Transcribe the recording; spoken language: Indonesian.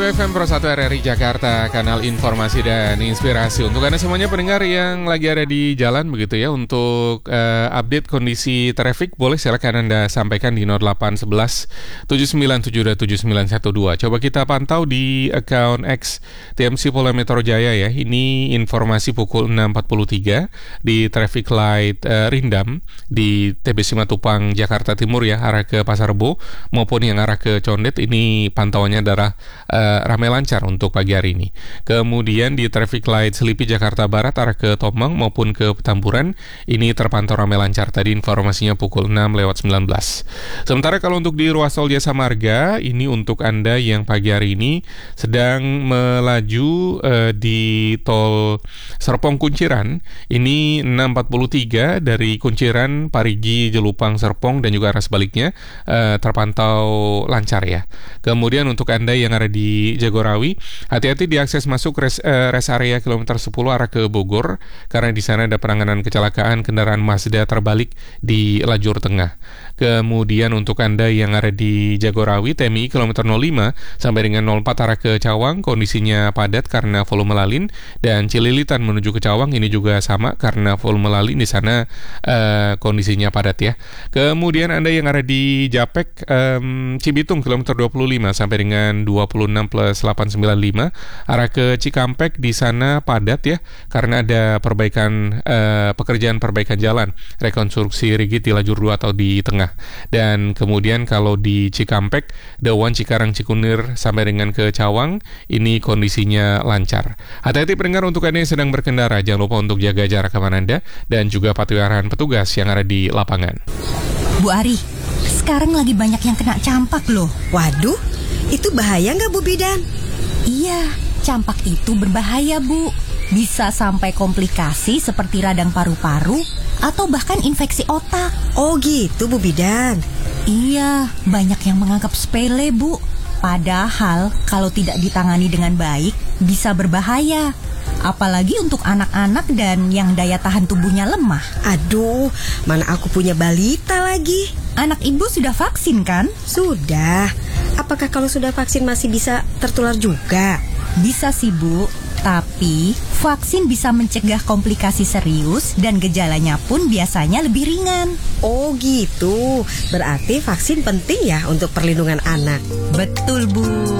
FM Pro 1 RRI Jakarta, kanal informasi dan inspirasi. Untuk Anda semuanya pendengar yang lagi ada di jalan begitu ya, untuk update kondisi traffic, boleh silakan Anda sampaikan di 0811 797 7912. Coba kita pantau di account X TMC Polda Metro Jaya ya. Ini informasi pukul 6.43 di traffic light Rindam di TB Simatupang Jakarta Timur ya, arah ke Pasar Rebo maupun yang arah ke Condet. Ini pantauannya adalah ramai lancar untuk pagi hari ini. Kemudian di traffic light Selipi Jakarta Barat arah ke Tomang maupun ke Petamburan ini terpantau ramai lancar. Tadi informasinya pukul 6:19. Sementara kalau untuk di ruas tol Jasa Marga, ini untuk Anda yang pagi hari ini sedang melaju di tol Serpong Kunciran, ini 6.43 dari Kunciran, Parigi, Jelupang, Serpong dan juga arah sebaliknya terpantau lancar ya. Kemudian untuk Anda yang ada di Jagorawi, hati-hati di akses masuk rest area kilometer 10 arah ke Bogor, karena di sana ada penanganan kecelakaan kendaraan Mazda terbalik di lajur tengah. Kemudian untuk Anda yang ada di Jagorawi, TMI kilometer 05 sampai dengan 04 arah ke Cawang, kondisinya padat karena volume lalin, dan Cililitan menuju ke Cawang ini juga sama karena volume lalin di sana kondisinya padat ya. Kemudian Anda yang ada di Japek, Cibitung kilometer 25 sampai dengan 26+895 arah ke Cikampek, di sana padat ya karena ada pekerjaan perbaikan jalan, rekonstruksi rigid di lajur 2 atau di tengah. Dan kemudian kalau di Cikampek, Dawan, Cikarang, Cikunir sampai dengan ke Cawang ini kondisinya lancar. Hati-hati pendengar, untuk Anda yang sedang berkendara, jangan lupa untuk jaga jarak aman Anda dan juga patuhi arahan petugas yang ada di lapangan. Bu Ari, sekarang lagi banyak yang kena campak loh. Waduh, itu bahaya nggak Bu Bidan? Iya, campak itu berbahaya Bu. Bisa sampai komplikasi seperti radang paru-paru atau bahkan infeksi otak. Oh gitu Bu Bidan. Iya, banyak yang menganggap sepele Bu. Padahal kalau tidak ditangani dengan baik bisa berbahaya. Apalagi untuk anak-anak dan yang daya tahan tubuhnya lemah. Aduh, mana aku punya balita lagi. Anak ibu sudah vaksin kan? Sudah. Apakah kalau sudah vaksin masih bisa tertular juga? Bisa sih Bu, tapi vaksin bisa mencegah komplikasi serius dan gejalanya pun biasanya lebih ringan. Oh gitu, berarti vaksin penting ya untuk perlindungan anak. Betul Bu.